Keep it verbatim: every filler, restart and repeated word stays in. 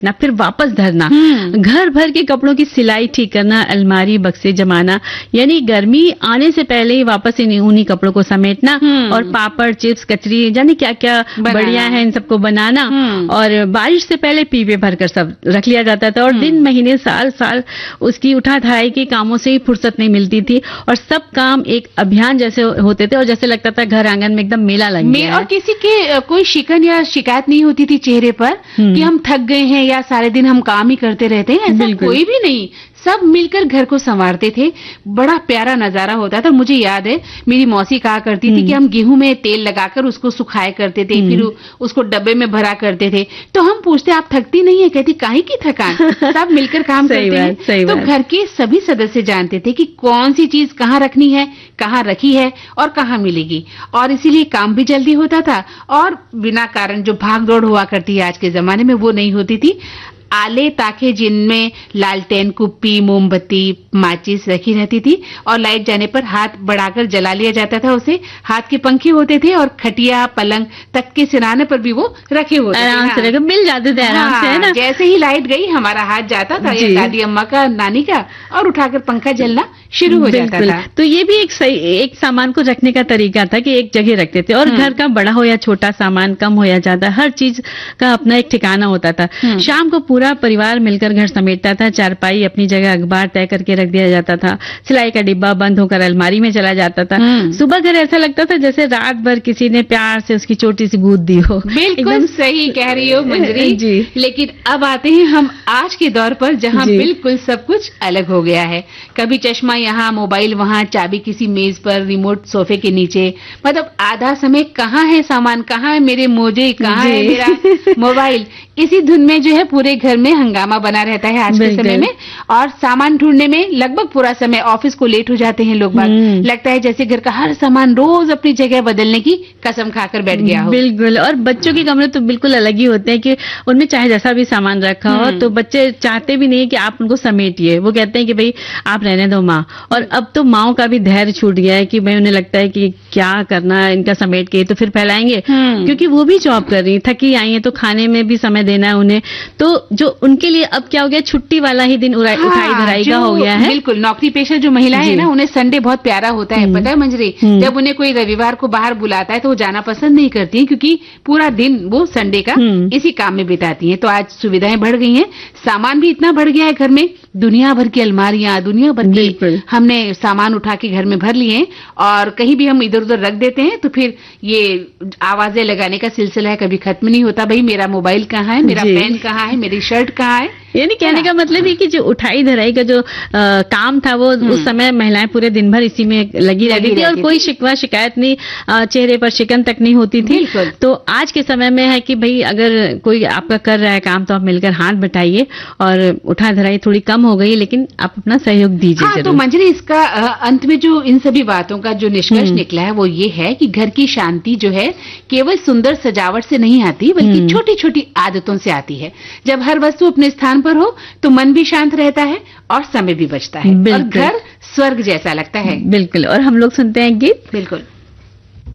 ना फिर वापस धरना, घर भर के कपड़ों की सिलाई ठीक करना, अलमारी बक्से जमाना, यानी गर्मी आने से पहले ही वापस इन उन्हीं कपड़ों को समेटना और पापड़ चिप्स कचरी जाने क्या क्या बढ़िया है इन सबको बनाना, और बारिश से पहले पीपे भरकर सब रख लिया जाता था और दिन महीने साल साल उसकी उठा धराई के कामों से ही फुर्सत नहीं मिलती थी और सब काम एक अभियान जैसे होते थे और जैसे लगता था घर आंगन में एकदम मेला लग गया है। और किसी के कोई शिकन या शिकायत नहीं होती थी चेहरे पर कि हम थक गए हैं या सारे दिन हम काम ही करते रहते हैं, ऐसा कोई भी नहीं। सब मिलकर घर को संवारते थे, बड़ा प्यारा नजारा होता था। मुझे याद है मेरी मौसी कहा करती थी कि हम गेहूं में तेल लगाकर उसको सुखाया करते थे, फिर उसको डब्बे में भरा करते थे। तो हम पूछते आप थकती नहीं है? कहती काहे की थकान, सब मिलकर काम करते हैं। तो घर के सभी सदस्य जानते थे कि कौन सी चीज कहाँ रखनी है, कहाँ रखी है और कहाँ मिलेगी, और इसीलिए काम भी जल्दी होता था और बिना कारण जो भाग दौड़ हुआ करती है आज के जमाने में वो नहीं होती थी। आले ताखे जिनमें लालटेन, कुप्पी, मोमबत्ती, माचिस रखी रहती थी और लाइट जाने पर हाथ बढ़ाकर जला लिया जाता था उसे। हाथ के पंखे होते थे और खटिया पलंग तख्ते सिराने पर भी वो रखे होते थे, आराम से मिल जाते थे आराम से, है ना। जैसे ही लाइट गई हमारा हाथ जाता था या दादी अम्मा का, नानी का, और उठाकर पंखा जलना शुरू हो जाता था। तो ये भी एक सही एक सामान को रखने का तरीका था कि एक जगह रखते थे और घर का बड़ा हो या छोटा सामान, कम हो या ज्यादा, हर चीज का अपना एक ठिकाना होता था। शाम को पूरा परिवार मिलकर घर समेटता था, चारपाई अपनी जगह, अखबार तय करके रख दिया जाता था, सिलाई का डिब्बा बंद होकर अलमारी में चला जाता था। सुबह घर ऐसा लगता था जैसे रात भर किसी ने प्यार से उसकी छोटी सी गूंद दी हो। बिल्कुल सही कह रही हो मंजरी जी। लेकिन अब आते हैं हम आज के दौर पर जहाँ बिल्कुल सब कुछ अलग हो गया है। कभी चश्मा यहाँ, मोबाइल वहाँ, चाबी किसी मेज पर, रिमोट सोफे के नीचे। मतलब आधा समय कहाँ है सामान, कहाँ है मेरे मोजे, कहाँ है मेरा मोबाइल, इसी धुन में जो है पूरे घर में हंगामा बना रहता है आज के समय में। और सामान ढूंढने में लगभग पूरा समय, ऑफिस को लेट हो जाते हैं लोग बाग, लगता है जैसे घर का हर सामान रोज अपनी जगह बदलने की कसम खाकर बैठ गया हो। बिल्कुल। और बच्चों के कमरे तो बिल्कुल अलग ही होते हैं कि उनमें चाहे जैसा भी सामान रखा हो तो बच्चे चाहते भी नहीं कि आप उनको समेटिए, वो कहते हैं कि भाई आप रहने दो माँ। और अब तो माओ का भी धैर्य छूट गया है कि भाई उन्हें लगता है कि क्या करना है इनका समेट के तो फिर फैलाएंगे, क्योंकि वो भी जॉब कर रही है, थकी आई है तो खाने में भी समय देना है उन्हें। तो जो उनके लिए अब क्या हो गया, छुट्टी वाला ही दिन हाँ, उठाई धराई का हो गया है। बिल्कुल। नौकरी पेशा जो महिलाएं है ना, उन्हें संडे बहुत प्यारा होता है, पता है मंजरी। जब उन्हें कोई रविवार को बाहर बुलाता है तो वो जाना पसंद नहीं करती हैं, क्योंकि पूरा दिन वो संडे का इसी काम में बिताती हैं। तो आज सुविधाएं बढ़ गई हैं, सामान भी इतना बढ़ गया है घर में, दुनिया भर की अलमारियां, दुनिया भर की हमने सामान उठा के घर में भर लिए और कहीं भी हम इधर उधर रख देते हैं तो फिर ये आवाजें लगाने का सिलसिला है, कभी खत्म नहीं होता। भाई मेरा मोबाइल कहाँ है, मेरा पेन कहाँ है, मेरी शर्ट कहाँ है। यानी कहने का मतलब है कि जो उठाई धराई का जो आ, काम था वो उस समय महिलाएं पूरे दिन भर इसी में लगी रहती थी और कोई शिकवा शिकायत नहीं, आ, चेहरे पर शिकन तक नहीं होती थी। तो आज के समय में है कि भाई अगर कोई आपका कर रहा है काम तो आप मिलकर हाथ बटाइए, और उठा धराई थोड़ी कम हो गई लेकिन आप अपना सहयोग दीजिए। हाँ, तो मंजरी इसका अंत में जो इन सभी बातों का जो निष्कर्ष निकला है वो ये है कि घर की शांति जो है केवल सुंदर सजावट से नहीं आती, बल्कि छोटी छोटी आदतों से आती है। जब हर वस्तु अपने स्थान पर हो तो मन भी शांत रहता है और समय भी बचता है और घर स्वर्ग जैसा लगता है। बिल्कुल। और हम लोग सुनते हैं गीत। बिल्कुल।